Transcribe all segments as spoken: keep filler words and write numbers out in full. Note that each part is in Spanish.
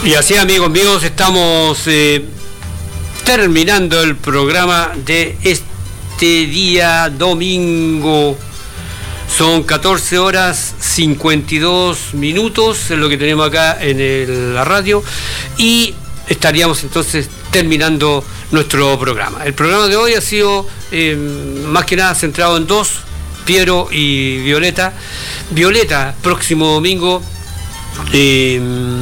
Y así, amigos míos, estamos eh, terminando el programa de este día domingo. Son catorce horas cincuenta y dos minutos, es lo que tenemos acá en el, la radio, y estaríamos entonces terminando nuestro programa. El programa de hoy ha sido eh, más que nada centrado en dos, Piero y Violeta. Violeta, próximo domingo, eh,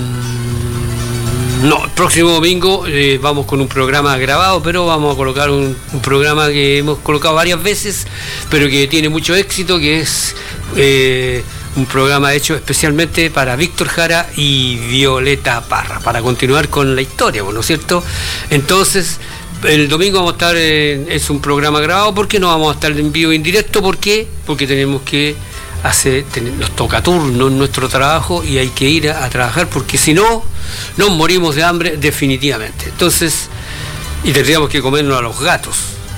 no, el próximo domingo eh, vamos con un programa grabado, pero vamos a colocar un, un programa que hemos colocado varias veces, pero que tiene mucho éxito, que es eh, un programa hecho especialmente para Víctor Jara y Violeta Parra, para continuar con la historia, ¿no es cierto? Entonces, el domingo vamos a estar, en, es un programa grabado, porque no vamos a estar en vivo en directo. ¿Por qué? Porque tenemos que hacer, nos toca turno en nuestro trabajo y hay que ir a, a trabajar, porque si no, nos morimos de hambre definitivamente. Entonces, y tendríamos que comernos a los gatos.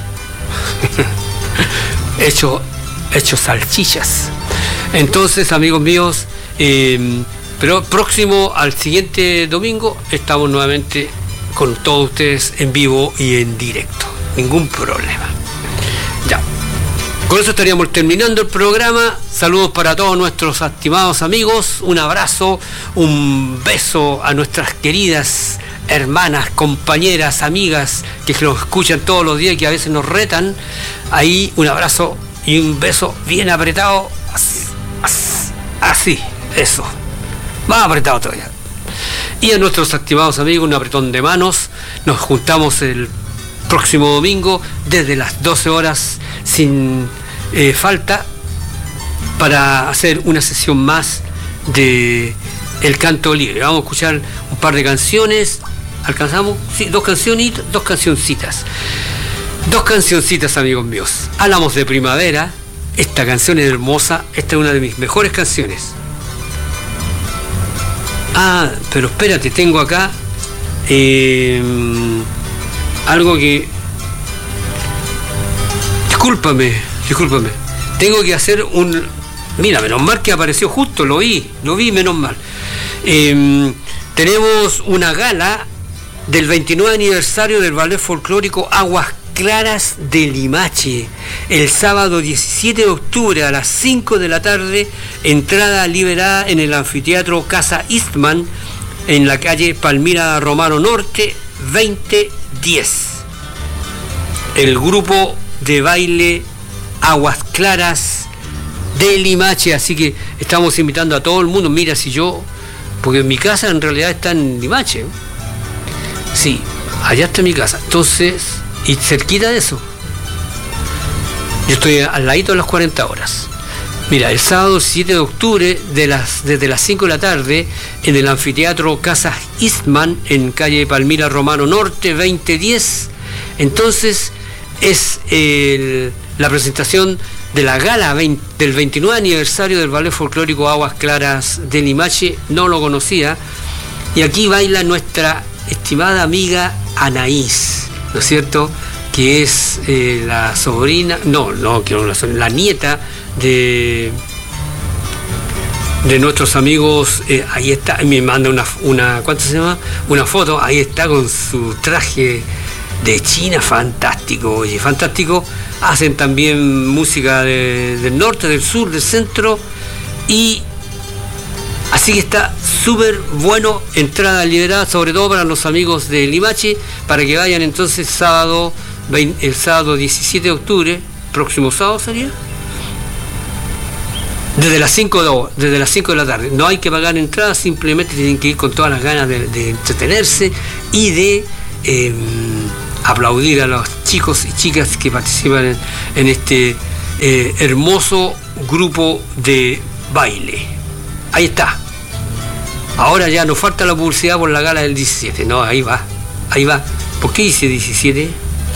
Hecho, hecho salchichas. Entonces, amigos míos, eh, pero próximo al siguiente domingo estamos nuevamente con todos ustedes en vivo y en directo. Ningún problema. Ya. Con eso estaríamos terminando el programa. Saludos para todos nuestros estimados amigos. Un abrazo, un beso a nuestras queridas hermanas, compañeras, amigas que nos escuchan todos los días y que a veces nos retan. Ahí un abrazo y un beso bien apretado. Así, así, eso. Más apretado todavía. Y a nuestros estimados amigos, un apretón de manos. Nos juntamos el próximo domingo desde las doce horas sin eh, falta para hacer una sesión más de El Canto Libre. Vamos a escuchar un par de canciones. ¿Alcanzamos? Sí, dos canciones, dos cancioncitas. Dos cancioncitas, amigos míos. Hablamos de primavera. Esta canción es hermosa. Esta es una de mis mejores canciones. Ah, pero espérate, tengo acá eh, algo que... Discúlpame, discúlpame. Tengo que hacer un... Mira, menos mal que apareció justo, lo vi, lo vi, menos mal. Eh, tenemos una gala del veintinueve aniversario del ballet folclórico Aguas Claras de Limache, el sábado diecisiete de octubre a las cinco de la tarde, entrada liberada en el anfiteatro Casa Eastman, en la calle Palmira Romano Norte, veinte diez. El grupo de baile Aguas Claras de Limache, así que estamos invitando a todo el mundo. Mira, si yo, porque mi casa en realidad está en Limache, sí, allá está mi casa, entonces... Y cerquita de eso, yo estoy al ladito de las cuarenta horas. Mira, el sábado siete de octubre, de las, desde las cinco de la tarde, en el anfiteatro Casa Eastman, en calle Palmira Romano Norte, veinte diez. Entonces, es el, la presentación de la gala veinte, del veintinueve aniversario del ballet folclórico Aguas Claras de Limache. No lo conocía. Y aquí baila nuestra estimada amiga Anaís, ¿no es cierto?, que es eh, la sobrina, no, no, que no la, la nieta de de nuestros amigos. Eh, ahí está, me manda una, una, ¿cuánto se llama? Una foto, ahí está con su traje de China, fantástico, oye, fantástico. Hacen también música de, del norte, del sur, del centro, y así que está súper bueno, entrada liberada, sobre todo para los amigos de Limache, para que vayan entonces sábado, el sábado diecisiete de octubre, próximo sábado sería, desde las cinco de, desde las cinco de la tarde. No hay que pagar entrada, simplemente tienen que ir con todas las ganas de, de entretenerse y de eh, aplaudir a los chicos y chicas que participan en, en este eh, hermoso grupo de baile. Ahí está. Ahora ya nos falta la publicidad por la gala del diecisiete. No, ahí va, ahí va. ¿Por qué dice diecisiete?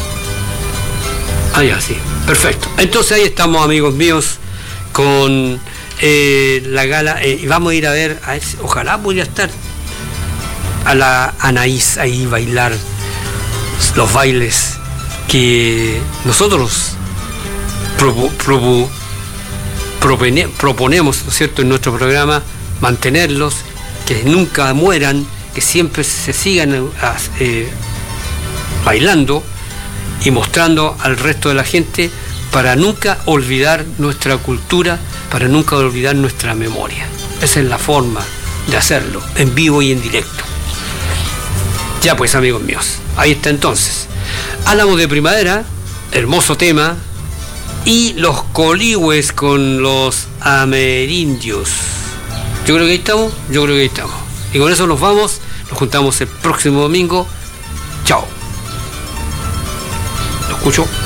Ah, ya, sí. Perfecto. Entonces ahí estamos, amigos míos, con eh, la gala. Eh, y vamos a ir a ver, a ver, ojalá pudiera estar a la Anaís ahí bailar los bailes que nosotros propo, propo, propone, proponemos, ¿no es cierto?, en nuestro programa, mantenerlos, que nunca mueran que siempre se sigan eh, bailando y mostrando al resto de la gente para nunca olvidar nuestra cultura, para nunca olvidar nuestra memoria. Esa es la forma de hacerlo, en vivo y en directo. Ya pues, amigos míos, ahí está entonces. Álamos de Primavera, hermoso tema, y los Coligües con los Amerindios. Yo creo que ahí estamos, yo creo que ahí estamos. Y con eso nos vamos, nos juntamos el próximo domingo. Chao. Lo escucho.